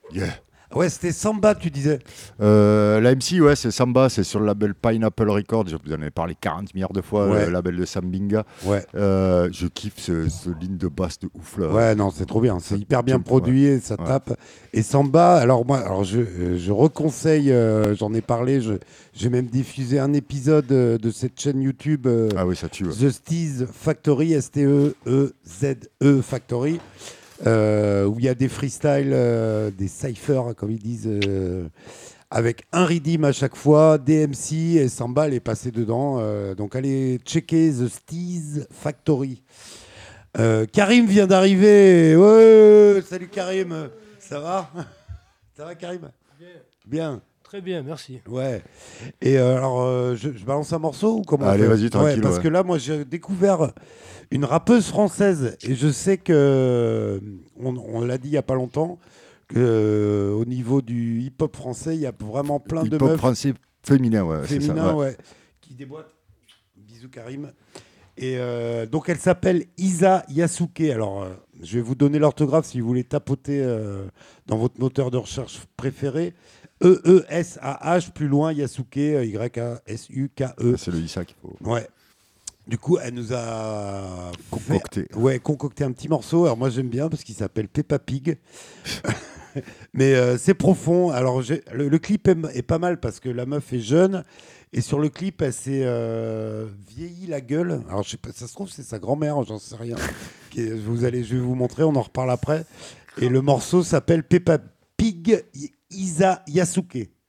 Yeah. Ouais, c'était Samba, tu disais. La MC, ouais, c'est Samba, c'est sur le label Pineapple Records. Je vous en ai parlé 40 milliards de fois, Ouais. le label de Sam Binga. Ouais. Je kiffe ce ligne de basse de ouf là. Ouais, non, c'est trop bien. C'est hyper bien Ouais. produit, et ça Ouais. tape. Et Samba, alors moi, je reconseille, j'en ai parlé, j'ai même diffusé un épisode de cette chaîne YouTube Ah oui, ça tue. Ouais. The Steez Factory, Steeze Factory, où il y a des freestyles, des cyphers, comme ils disent, avec un redeem à chaque fois, DMC et Samba, elle est passée dedans. Donc allez checker The Steez Factory. Karim vient d'arriver. Ouais, salut Karim. Ça va? Ça va Karim? Bien. Bien. Très bien, merci. Ouais. Et alors, je balance un morceau ou comment on Allez, fait? vas-y, tranquille. Parce Ouais. que là, moi, j'ai découvert une rappeuse française et je sais que on l'a dit il y a pas longtemps que au niveau du hip-hop français, il y a vraiment plein de Hip-hop meufs français féminin, ouais, c'est ça. féminins, Ouais. ouais, qui déboîtent. Bisous Karim. Et donc elle s'appelle Isa Yasuke. Alors je vais vous donner l'orthographe si vous voulez tapoter dans votre moteur de recherche préféré. Eesah, plus loin Yasuke, Yasuke. C'est le Issa qu'il faut Ouais. Du coup, elle nous a concocter. concocté un petit morceau. Alors moi j'aime bien parce qu'il s'appelle Peppa Pig. Mais c'est profond. Alors le clip est pas mal parce que la meuf est jeune et sur le clip elle s'est vieilli la gueule. Alors je sais pas, ça se trouve c'est sa grand-mère, j'en sais rien. Je vais vous montrer, on en reparle après. Et le morceau s'appelle Peppa Pig Isa Yasuke.